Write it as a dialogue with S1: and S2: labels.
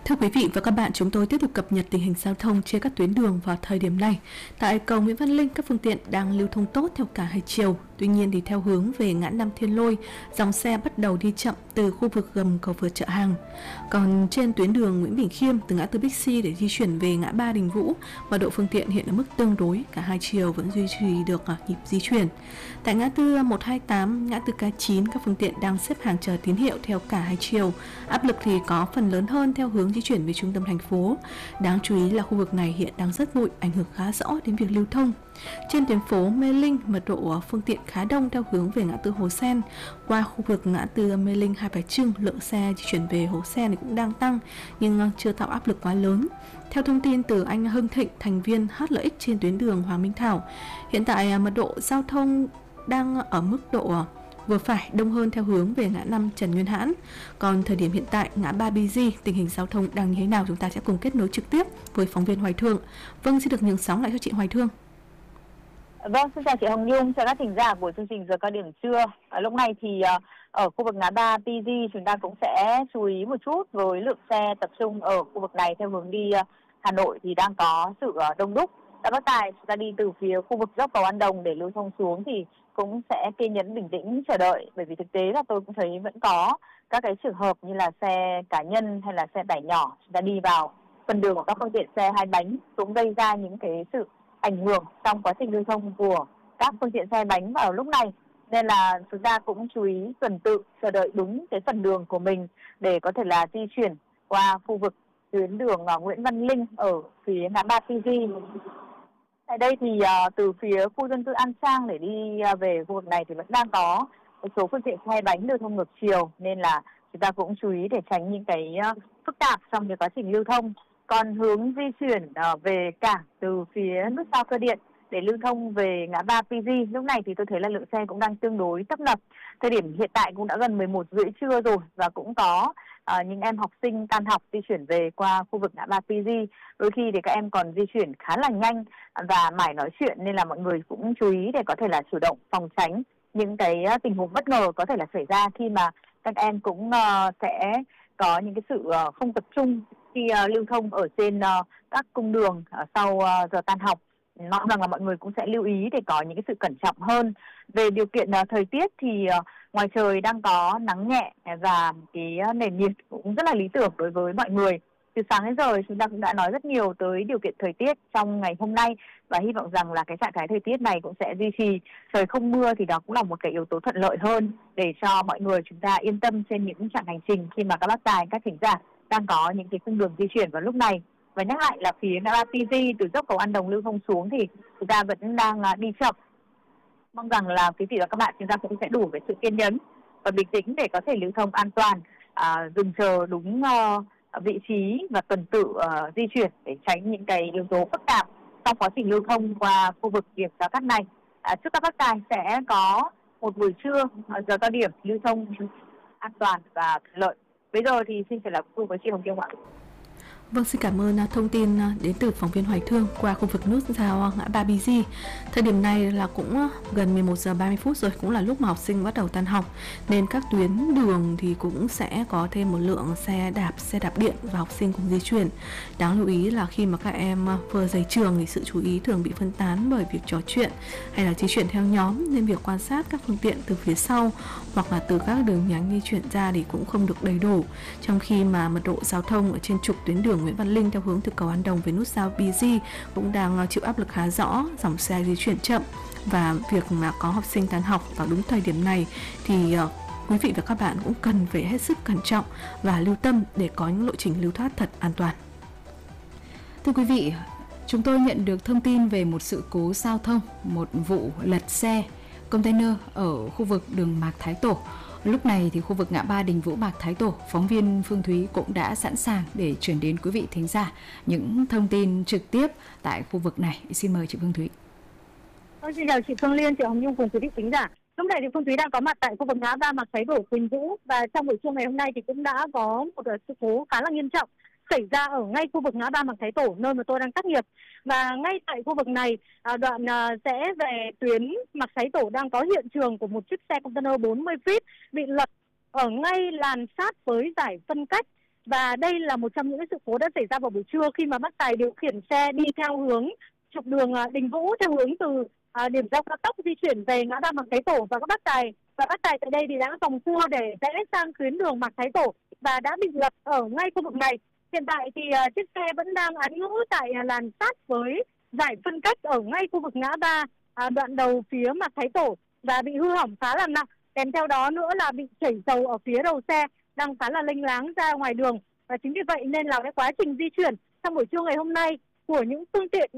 S1: Thưa quý vị và các bạn, chúng tôi tiếp tục cập nhật tình hình giao thông trên các tuyến đường vào thời điểm này. Tại cầu Nguyễn Văn Linh, các phương tiện đang lưu thông tốt theo cả hai chiều. Tuy nhiên thì theo hướng về ngã Năm Thiên Lôi, dòng xe bắt đầu đi chậm từ khu vực gầm cầu vượt Chợ Hàng. Còn trên tuyến đường Nguyễn Bỉnh Khiêm từ ngã tư Bixi để di chuyển về ngã ba Đình Vũ, mật độ phương tiện hiện ở mức tương đối, cả hai chiều vẫn duy trì được nhịp di chuyển. Tại ngã tư 128, ngã tư K9, các phương tiện đang xếp hàng chờ tín hiệu theo cả hai chiều. Áp lực thì có phần lớn hơn theo hướng di chuyển về trung tâm thành phố. Đáng chú ý là khu vực này hiện đang rất bụi, ảnh hưởng khá rõ đến việc lưu thông. Trên tuyến phố Mê Linh, mật độ phương tiện khá đông theo hướng về ngã tư Hồ Sen. Qua khu vực ngã tư Mê Linh Hai Bà Trưng, lượng xe di chuyển về Hồ Sen thì cũng đang tăng nhưng chưa tạo áp lực quá lớn. Theo thông tin từ anh Hưng Thịnh, thành viên HLX trên tuyến đường Hoàng Minh Thảo, hiện tại mật độ giao thông đang ở mức độ vừa phải, đông hơn theo hướng về ngã 5 Trần Nguyên Hãn. Còn thời điểm hiện tại, ngã 3 BG, tình hình giao thông đang như thế nào, chúng ta sẽ cùng kết nối trực tiếp với phóng viên Hoài Thương. Vâng, xin được nhường sóng lại cho chị Hoài Thương.
S2: Vâng, xin chào chị Hồng Nhung, chào các thính giả của chương trình Giờ Cao Điểm Trưa. Lúc này thì ở khu vực ngã ba PG chúng ta cũng sẽ chú ý một chút với lượng xe tập trung ở khu vực này theo hướng đi Hà Nội thì đang có sự đông đúc. Tại Bắc Tài, chúng ta đi từ phía khu vực dốc cầu An Đồng để lưu thông xuống thì cũng sẽ kiên nhẫn bình tĩnh chờ đợi, bởi vì thực tế là tôi cũng thấy vẫn có các cái trường hợp như là xe cá nhân hay là xe tải nhỏ chúng ta đi vào phần đường của các phương tiện xe hai bánh cũng gây ra những cái sự ảnh hưởng trong quá trình lưu thông của các phương tiện xe bánh vào lúc này, nên là chúng ta cũng chú ý tuần tự chờ đợi đúng cái phần đường của mình để có thể là di chuyển qua khu vực tuyến đường Nguyễn Văn Linh ở phía ngã ba PG. Tại đây thì từ phía khu dân cư An Sang để đi về khu vực này thì vẫn đang có một số phương tiện xe bánh lưu thông ngược chiều, nên là chúng ta cũng chú ý để tránh những cái phức tạp trong cái quá trình lưu thông. Còn hướng di chuyển về cảng từ phía nút giao Cơ Điện để lưu thông về ngã ba PG, lúc này thì tôi thấy là lượng xe cũng đang tương đối tấp nập. Thời điểm hiện tại cũng đã gần 11 rưỡi trưa rồi và cũng có những em học sinh tan học di chuyển về qua khu vực ngã ba PG. Đôi khi thì các em còn di chuyển khá là nhanh và mải nói chuyện, nên là mọi người cũng chú ý để có thể là chủ động phòng tránh những cái tình huống bất ngờ có thể là xảy ra khi mà các em cũng sẽ có những cái sự không tập trung khi lưu thông ở trên các cung đường sau giờ tan học. Mong rằng là mọi người cũng sẽ lưu ý để có những cái sự cẩn trọng hơn. Về điều kiện thời tiết thì ngoài trời đang có nắng nhẹ và cái nền nhiệt cũng rất là lý tưởng đối với mọi người. Từ sáng đến giờ chúng ta cũng đã nói rất nhiều tới điều kiện thời tiết trong ngày hôm nay và hy vọng rằng là cái trạng thái thời tiết này cũng sẽ duy trì. Trời không mưa thì đó cũng là một cái yếu tố thuận lợi hơn để cho mọi người chúng ta yên tâm trên những chặng hành trình khi mà các bác tài, các thính giả đang có những cái cung đường di chuyển vào lúc này. Và nhắc lại là phía ngã ba PG từ dốc cầu An Đồng lưu thông xuống thì chúng ta vẫn đang đi chậm. Mong rằng là quý vị và các bạn chúng ta cũng sẽ đủ với sự kiên nhẫn và bình tĩnh để có thể lưu thông an toàn, dừng chờ đúng vị trí và tuần tự di chuyển để tránh những cái yếu tố phức tạp trong quá trình lưu thông qua khu vực điểm giao cắt này. Chúc các bác tài sẽ có một buổi trưa giờ cao điểm lưu thông an toàn và thuận lợi. Bây giờ thì xin trở lại cùng với chị Hồng Kiều ạ.
S1: Vâng, xin cảm ơn thông tin đến từ phóng viên Hoài Thương qua khu vực nút giao ngã ba BG. Thời điểm này là cũng gần 11 giờ 30 phút rồi, cũng là lúc mà học sinh bắt đầu tan học, nên các tuyến đường thì cũng sẽ có thêm một lượng xe đạp điện và học sinh cùng di chuyển. Đáng lưu ý là khi mà các em vừa rời trường thì sự chú ý thường bị phân tán bởi việc trò chuyện hay là di chuyển theo nhóm, nên việc quan sát các phương tiện từ phía sau hoặc là từ các đường nhánh di chuyển ra thì cũng không được đầy đủ. Trong khi mà mật độ giao thông ở trên trục tuyến đường Nguyễn Văn Linh theo hướng từ cầu An Đồng về nút giao BG cũng đang chịu áp lực khá rõ, dòng xe di chuyển chậm, và việc mà có học sinh tan học vào đúng thời điểm này thì quý vị và các bạn cũng cần phải hết sức cẩn trọng và lưu tâm để có những lộ trình lưu thoát thật an toàn.
S3: Thưa quý vị, chúng tôi nhận được thông tin về một sự cố giao thông, một vụ lật xe container ở khu vực đường Mạc Thái Tổ. Lúc này thì khu vực ngã ba Đình Vũ Mạc Thái Tổ, phóng viên Phương Thúy cũng đã sẵn sàng để chuyển đến quý vị thính giả những thông tin trực tiếp tại khu vực này. Xin mời chị Phương Thúy.
S4: Xin chào chị Phương Liên, chị Hồng Nhung cùng quý vị thính giả. Lúc này thì Phương Thúy đang có mặt tại khu vực ngã ba Mạc Thái Tổ, Quỳnh Vũ, và trong buổi trưa ngày hôm nay thì cũng đã có một sự cố khá là nghiêm trọng xảy ra ở ngay khu vực ngã ba Mạc Thái Tổ, nơi mà tôi đang tác nghiệp. Và ngay tại khu vực này, đoạn sẽ về tuyến Mạc Thái Tổ đang có hiện trường của một chiếc xe container 40 feet bị lật ở ngay làn sát với giải phân cách Và đây là một trong những sự cố đã xảy ra vào buổi trưa khi mà bác tài điều khiển xe đi theo hướng trục đường Đình Vũ theo hướng từ điểm giao cao tốc di chuyển về ngã ba Mạc Thái Tổ, và các bác tài tại đây thì đã vòng cua để rẽ sang tuyến đường Mạc Thái Tổ và đã bị lật ở ngay khu vực này. Hiện tại thì chiếc xe vẫn đang án ngữ tại làn sát với giải phân cách ở ngay khu vực ngã ba đoạn đầu phía Mạc Thái Tổ và bị hư hỏng khá là nặng. Kèm theo đó nữa là bị chảy dầu ở phía đầu xe đang khá là lênh láng ra ngoài đường, và chính vì vậy nên là cái quá trình di chuyển trong buổi trưa ngày hôm nay của những phương tiện